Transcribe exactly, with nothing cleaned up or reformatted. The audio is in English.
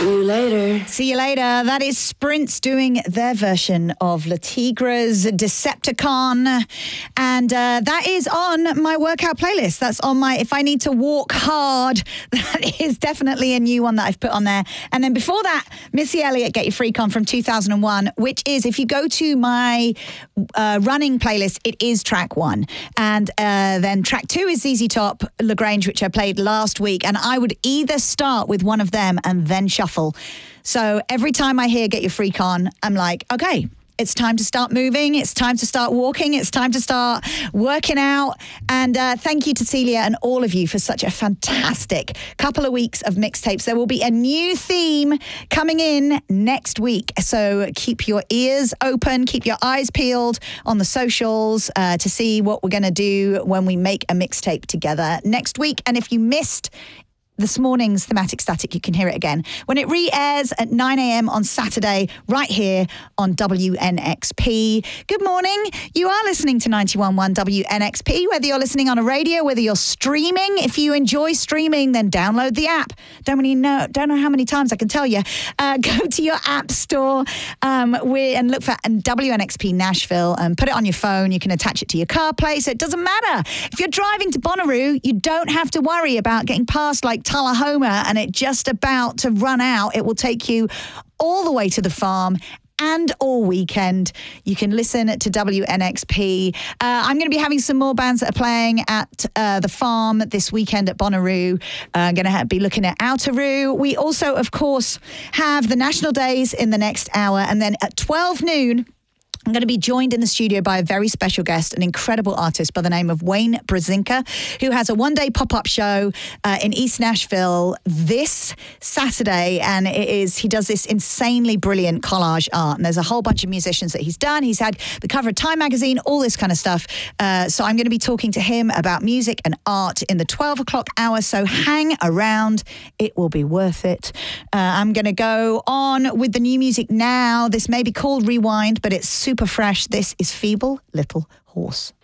you later. See you later. That is Sprints doing their version of Le Tigre's Decepticon. And uh, that is on my workout playlist. That's on my, if I need to walk hard, that is definitely a new one that I've put on there. And then before that, Missy Elliott, Get Your Freak On from two thousand one, which is, if you go to my uh, running playlist, it is track one. And uh, then track two is Z Z Top, Lagrange, which I played last week. And I would either start with one of them and then shuffle. So every time I hear Get Your Freak On, I'm like, okay, it's time to start moving. It's time to start walking. It's time to start working out. And uh, thank you to Celia and all of you for such a fantastic couple of weeks of mixtapes. There will be a new theme coming in next week. So keep your ears open, keep your eyes peeled on the socials uh, to see what we're going to do when we make a mixtape together next week. And if you missed this morning's Thematic Static, you can hear it again when it re-airs at nine a.m. on Saturday, right here on W N X P. Good morning. You are listening to ninety-one point one W N X P, whether you're listening on a radio, whether you're streaming. If you enjoy streaming, then download the app. Don't really know, don't know how many times I can tell you. Uh, go to your app store um, and look for W N X P Nashville and put it on your phone. You can attach it to your CarPlay, so it doesn't matter. If you're driving to Bonnaroo, you don't have to worry about getting past like Tullahoma and it just about to run out. It will take you all the way to the farm and all weekend. You can listen to W N X P. Uh, I'm going to be having some more bands that are playing at uh, the farm this weekend at Bonnaroo. Uh, I'm going to be looking at Outeroo. We also, of course, have the National Days in the next hour. And then at twelve noon, I'm going to be joined in the studio by a very special guest, an incredible artist by the name of Wayne Brazinka, who has a one-day pop-up show uh, in East Nashville this Saturday. And it is, he does this insanely brilliant collage art. And there's a whole bunch of musicians that he's done. He's had the cover of Time magazine, all this kind of stuff. Uh, so I'm going to be talking to him about music and art in the twelve o'clock hour. So hang around. It will be worth it. Uh, I'm going to go on with the new music now. This may be called Rewind, but it's super fresh. This is Feeble Little Horse.